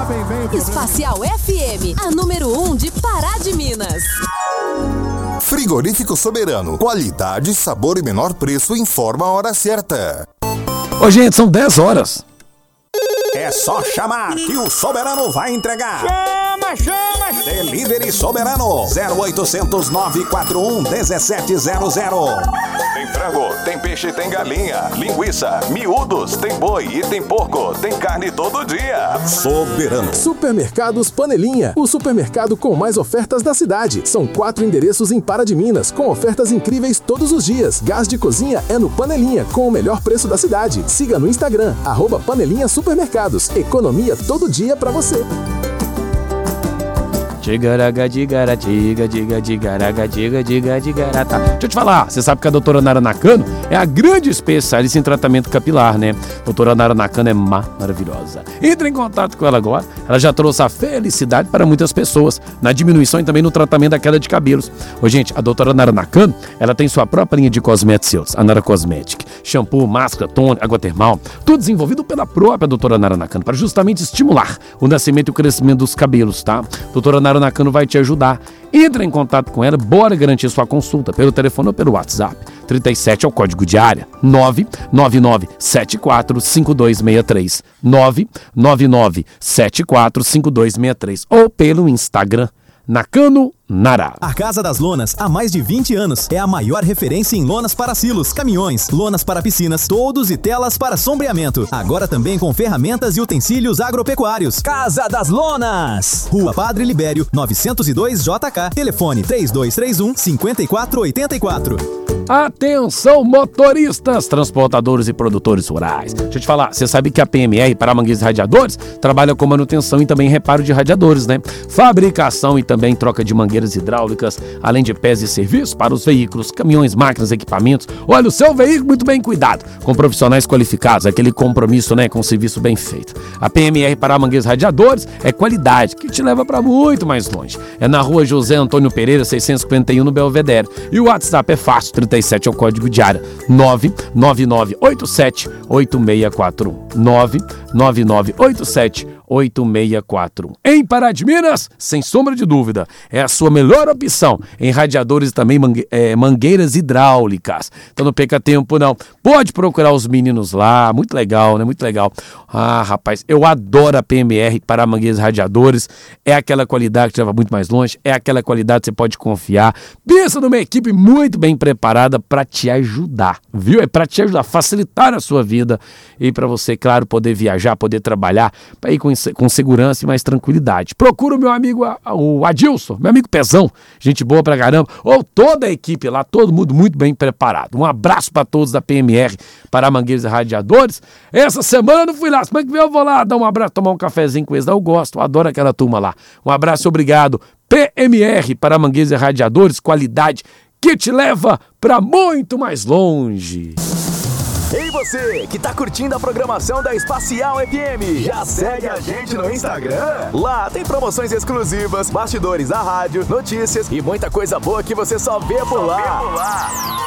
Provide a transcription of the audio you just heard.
Espacial FM, a número 1 de Pará de Minas. Frigorífico Soberano. Qualidade, sabor e menor preço. Informa a hora certa. Ô, gente, são 10 horas. É só chamar que o Soberano vai entregar. Chama! Delivery Soberano 0800 941 1700. Tem frango, tem peixe, tem galinha, linguiça, miúdos, tem boi e tem porco, tem carne todo dia. Soberano. Supermercados Panelinha, o supermercado com mais ofertas da cidade. São 4 endereços em Pará de Minas, com ofertas incríveis todos os dias. Gás de cozinha é no Panelinha, com o melhor preço da cidade. Siga no Instagram, @Panelinha Supermercados. Economia todo dia pra você. Tigaraga, diga, tá. Deixa eu te falar, você sabe que a doutora Nara Nakano é a grande especialista em tratamento capilar, né? Doutora Nara Nakano é maravilhosa. Entre em contato com ela agora, ela já trouxe a felicidade para muitas pessoas, na diminuição e também no tratamento da queda de cabelos. Ô, gente, a doutora Nara Nakano, ela tem sua própria linha de cosméticos, a Nara Cosmetic. Shampoo, máscara, tônico, água termal, tudo desenvolvido pela própria doutora Nara Nakano, para justamente estimular o nascimento e o crescimento dos cabelos, tá? Doutora Nara Nakano vai te ajudar. Entra em contato com ela, bora garantir sua consulta pelo telefone ou pelo WhatsApp. 37 é o código de área, 999745263, 999745263, ou pelo Instagram, Nakano Nara. A Casa das Lonas, há mais de 20 anos, é a maior referência em lonas para silos, caminhões, lonas para piscinas, toldos e telas para sombreamento. Agora também com ferramentas e utensílios agropecuários. Casa das Lonas! Rua Padre Libério, 902 JK. Telefone 3231-5484. Atenção, motoristas, transportadores e produtores rurais. Deixa eu te falar, você sabe que a PMR, Pará Mangueiras e Radiadores, trabalha com manutenção e também reparo de radiadores, né? Fabricação e também troca de mangueiras hidráulicas, além de pés e serviços para os veículos, caminhões, máquinas, equipamentos. Olha, o seu veículo muito bem cuidado, com profissionais qualificados, aquele compromisso, né, com o serviço bem feito. A PMR Pará Mangueiras e Radiadores é qualidade, que te leva para muito mais longe. É na rua José Antônio Pereira, 651, no Belvedere. E o WhatsApp é fácil, 37 é o código de área, 999878641, 999878641. Em Pará de Minas, sem sombra de dúvida, é a sua melhor opção em radiadores e também mangueiras hidráulicas. Então não perca tempo não, pode procurar os meninos lá, muito legal, né? Muito legal. Ah, rapaz, eu adoro a PMR Pará Mangueiras e Radiadores, é aquela qualidade que leva muito mais longe, é aquela qualidade que você pode confiar. Pensa numa equipe muito bem preparada para te ajudar, viu? É para te ajudar, facilitar a sua vida e para você, claro, poder viajar, poder trabalhar, para ir com segurança e mais tranquilidade. Procura o meu amigo, o Adilson, meu amigo Pezão, gente boa pra caramba, ou toda a equipe lá, todo mundo muito bem preparado. Um abraço para todos da PMR Pará Mangueiras e Radiadores. Essa semana eu não fui lá, semana que vem eu vou lá dar um abraço, tomar um cafezinho com eles, eu gosto, eu adoro aquela turma lá. Um abraço, obrigado. PMR Pará Mangueiras e Radiadores, qualidade que te leva para muito mais longe. Ei, você que tá curtindo a programação da Espacial FM, já segue a gente no Instagram? Lá tem promoções exclusivas, bastidores da rádio, notícias e muita coisa boa que você só vê por lá.